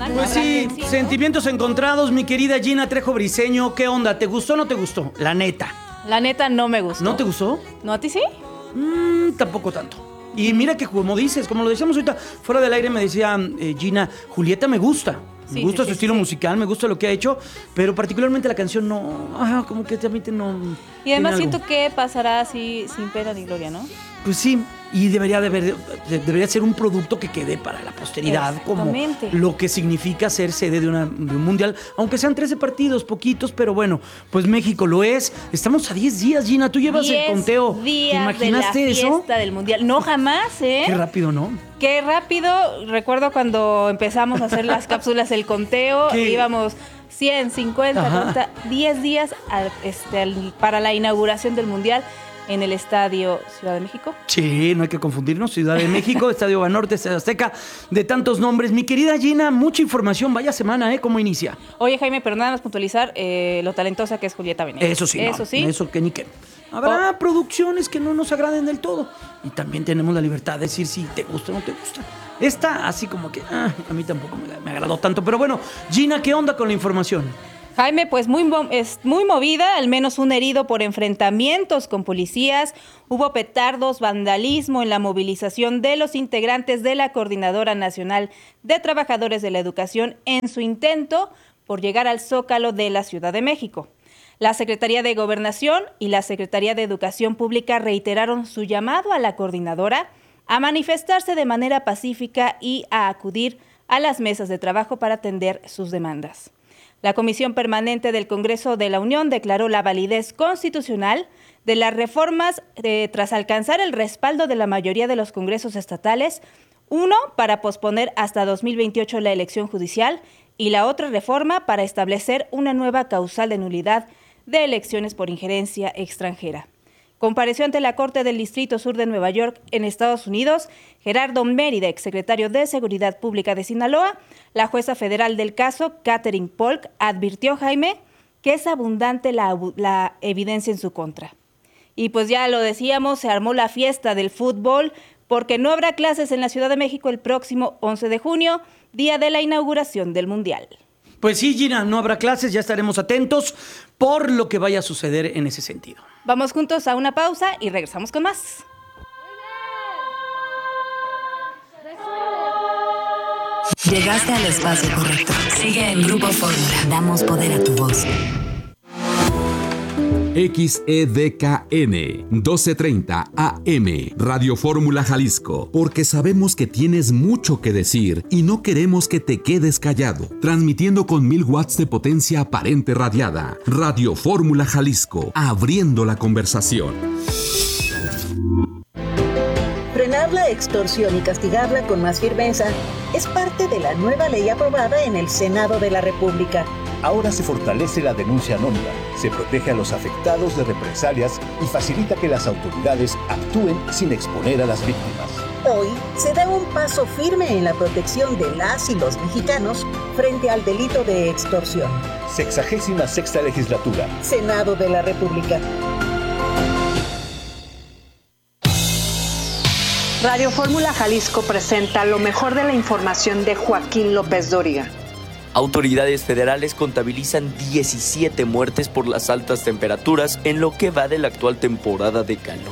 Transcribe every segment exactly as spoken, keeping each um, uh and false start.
Pues sí, sí, sentimientos encontrados, mi querida Gina Trejo Briseño. ¿Qué onda? ¿Te gustó o no te gustó? La neta. La neta no me gustó. ¿No te gustó? ¿No a ti sí? Mm, tampoco tanto. Y mira que como dices, como lo decíamos ahorita, fuera del aire me decía eh, Gina, Julieta me gusta. Me Sí, gusta sí, su sí, estilo sí. musical, me gusta lo que ha hecho, pero particularmente la canción no, ah, como que también no. Y además tiene algo. siento que pasará así sin pena ni gloria, ¿no? Pues sí, y debería de haber, de- debería ser un producto que quede para la posteridad, como Exactamente. lo que significa ser sede de, una, de un mundial, aunque sean trece partidos, poquitos, pero bueno, pues México lo es. Estamos a diez días, Gina, tú llevas el Diez conteo. ¿Te días imaginaste de la eso? fiesta del mundial. No, jamás, ¿eh? Qué rápido, ¿no? Qué rápido. Recuerdo cuando empezamos a hacer las cápsulas, el conteo, ¿Qué? íbamos cien, cincuenta, Ajá. cuarenta, diez días al- este, al- para la inauguración del mundial en el Estadio Ciudad de México. Sí, no hay que confundirnos. Ciudad de México, Estadio Banorte, Estadio Azteca, de tantos nombres. Mi querida Gina, mucha información. Vaya semana, ¿eh? ¿Cómo inicia? Oye, Jaime, pero nada más puntualizar eh, lo talentosa que es Julieta Venegas. Eso sí, Eso no, sí. Eso que ni qué. Habrá producciones que no nos agraden del todo. Y también tenemos la libertad de decir si te gusta o no te gusta. Esta, así como que ah, a mí tampoco me, me agradó tanto. Pero bueno, Gina, ¿qué onda con la información? Jaime, pues muy, mo- es muy movida, al menos un herido por enfrentamientos con policías. Hubo petardos, vandalismo en la movilización de los integrantes de la Coordinadora Nacional de Trabajadores de la Educación en su intento por llegar al Zócalo de la Ciudad de México. La Secretaría de Gobernación y la Secretaría de Educación Pública reiteraron su llamado a la coordinadora a manifestarse de manera pacífica y a acudir a las mesas de trabajo para atender sus demandas. La Comisión Permanente del Congreso de la Unión declaró la validez constitucional de las reformas eh, tras alcanzar el respaldo de la mayoría de los congresos estatales, uno para posponer hasta dos mil veintiocho la elección judicial y la otra reforma para establecer una nueva causal de nulidad de elecciones por injerencia extranjera. Compareció ante la Corte del Distrito Sur de Nueva York en Estados Unidos Gerardo Mérida, exsecretario de Seguridad Pública de Sinaloa. La jueza federal del caso, Catherine Polk, advirtió, Jaime, que es abundante la, la evidencia en su contra. Y pues ya lo decíamos, se armó la fiesta del fútbol porque no habrá clases en la Ciudad de México el próximo once de junio, día de la inauguración del Mundial. Pues sí, Gina, no habrá clases, ya estaremos atentos por lo que vaya a suceder en ese sentido. Vamos juntos a una pausa y regresamos con más. Llegaste al espacio correcto. Sigue en Grupo Fórmula. Damos poder a tu voz. X E D K N doce treinta A M Radio Fórmula Jalisco, porque sabemos que tienes mucho que decir y no queremos que te quedes callado. Transmitiendo con mil watts de potencia aparente radiada. Radio Fórmula Jalisco, abriendo la conversación. Frenar la extorsión y castigarla con más firmeza es parte de la nueva ley aprobada en el Senado de la República. Ahora se fortalece la denuncia anónima, se protege a los afectados de represalias y facilita que las autoridades actúen sin exponer a las víctimas. Hoy se da un paso firme en la protección de las y los mexicanos frente al delito de extorsión. Sexagésima sexta legislatura. Senado de la República. Radio Fórmula Jalisco presenta lo mejor de la información de Joaquín López Dóriga. Autoridades federales contabilizan diecisiete muertes por las altas temperaturas en lo que va de la actual temporada de calor.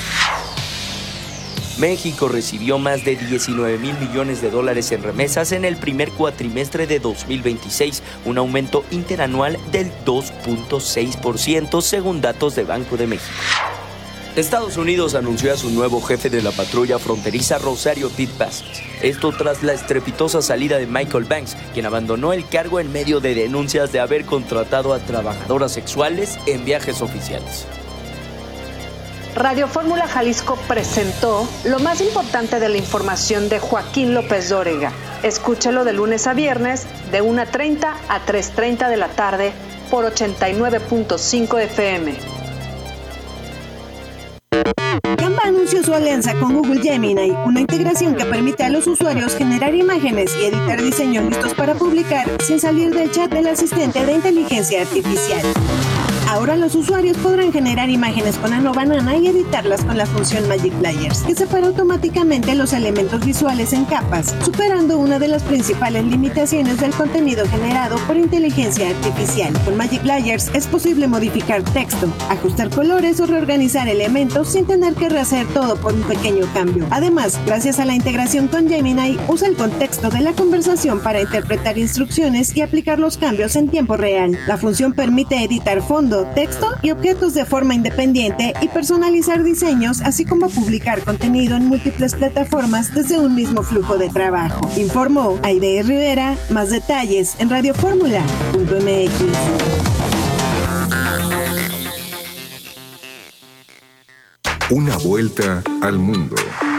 México recibió más de diecinueve mil millones de dólares en remesas en el primer cuatrimestre de dos mil veintiséis, un aumento interanual del dos punto seis por ciento según datos de Banco de México. Estados Unidos anunció a su nuevo jefe de la patrulla fronteriza, Rosario Pitt Bassett. Esto tras la estrepitosa salida de Michael Banks, quien abandonó el cargo en medio de denuncias de haber contratado a trabajadoras sexuales en viajes oficiales. Radio Fórmula Jalisco presentó lo más importante de la información de Joaquín López Dóriga. Escúchelo de lunes a viernes de una treinta a tres treinta de la tarde por ochenta y nueve punto cinco F M. Canva anunció su alianza con Google Gemini, una integración que permite a los usuarios generar imágenes y editar diseños listos para publicar sin salir del chat del asistente de inteligencia artificial. Ahora los usuarios podrán generar imágenes con Nano Banana y editarlas con la función Magic Layers, que separa automáticamente los elementos visuales en capas, superando una de las principales limitaciones del contenido generado por inteligencia artificial. Con Magic Layers es posible modificar texto, ajustar colores o reorganizar elementos sin tener que rehacer todo por un pequeño cambio. Además, gracias a la integración con Gemini, usa el contexto de la conversación para interpretar instrucciones y aplicar los cambios en tiempo real. La función permite editar fondo, texto y objetos de forma independiente y personalizar diseños, así como publicar contenido en múltiples plataformas desde un mismo flujo de trabajo. Informó Aide Rivera. Más detalles en radioformula punto m x. Una vuelta al mundo.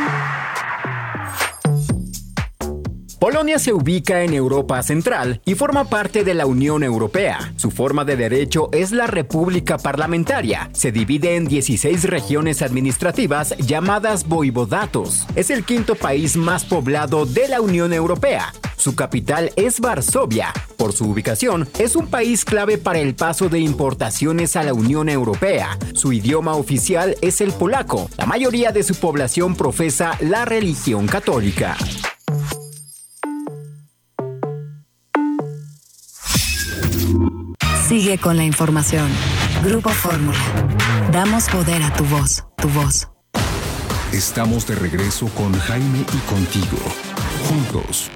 Polonia se ubica en Europa Central y forma parte de la Unión Europea. Su forma de derecho es la República Parlamentaria. Se divide en dieciséis regiones administrativas llamadas voivodatos. Es el quinto país más poblado de la Unión Europea. Su capital es Varsovia. Por su ubicación, es un país clave para el paso de importaciones a la Unión Europea. Su idioma oficial es el polaco. La mayoría de su población profesa la religión católica. Sigue con la información. Grupo Fórmula. Damos poder a tu voz, tu voz. Estamos de regreso con Jaime y contigo. Juntos